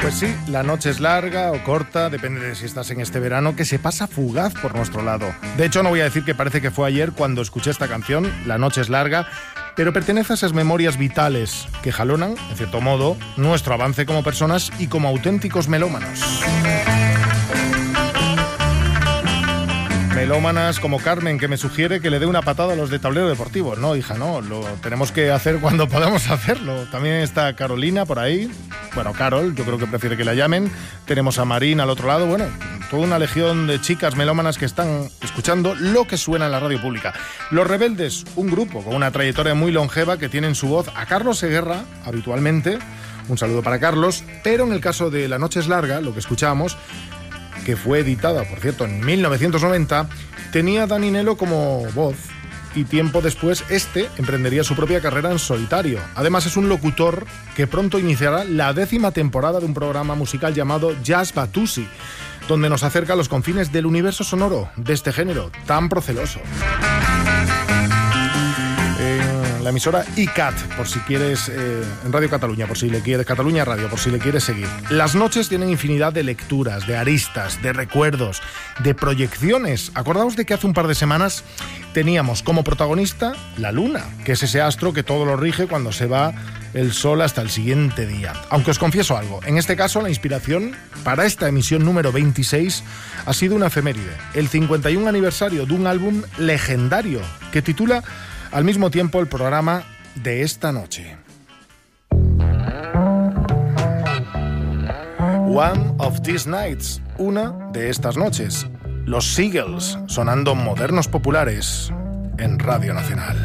Pues sí, la noche es larga o corta, depende de si estás en este verano, que se pasa fugaz por nuestro lado. De hecho, no voy a decir que parece que fue ayer cuando escuché esta canción, La noche es larga, pero pertenece a esas memorias vitales que jalonan, en cierto modo, nuestro avance como personas y como auténticos melómanos. Melómanas como Carmen, que me sugiere que le dé una patada a los de Tablero Deportivo. No, hija, no, lo tenemos que hacer cuando podamos hacerlo. También está Carolina por ahí. Bueno, Carol, yo creo que prefiere que la llamen. Tenemos a Marín al otro lado. Bueno, toda una legión de chicas melómanas que están escuchando lo que suena en la radio pública. Los Rebeldes, un grupo con una trayectoria muy longeva que tiene en su voz a Carlos Seguerra, habitualmente. Un saludo para Carlos. Pero en el caso de La noche es larga, lo que escuchábamos, que fue editada, por cierto, en 1990, tenía a Dani Nelo como voz y tiempo después emprendería su propia carrera en solitario. Además es un locutor que pronto iniciará la 10ª temporada de un programa musical llamado Jazz Batusi, donde nos acerca a los confines del universo sonoro de este género tan proceloso. La emisora ICAT, por si quieres, en Radio Cataluña, por si le quieres, Cataluña Radio, por si le quieres seguir. Las noches tienen infinidad de lecturas, de aristas, de recuerdos, de proyecciones. Acordaos de que hace un par de semanas teníamos como protagonista la luna, que es ese astro que todo lo rige cuando se va el sol hasta el siguiente día. Aunque os confieso algo, en este caso la inspiración para esta emisión número 26 ha sido una efeméride, el 51 aniversario de un álbum legendario que titula al mismo tiempo el programa de esta noche. One of These Nights, una de estas noches. Los Seagulls sonando modernos populares en Radio Nacional.